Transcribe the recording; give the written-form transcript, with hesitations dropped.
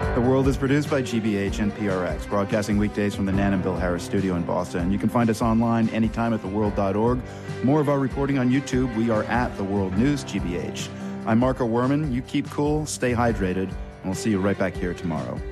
The World is produced by GBH and PRX, broadcasting weekdays from the Nan and Bill Harris studio in Boston. You can find us online anytime at theworld.org. More of our reporting on YouTube. We are at The World News GBH. I'm Marco Werman. You keep cool, stay hydrated, and we'll see you right back here tomorrow.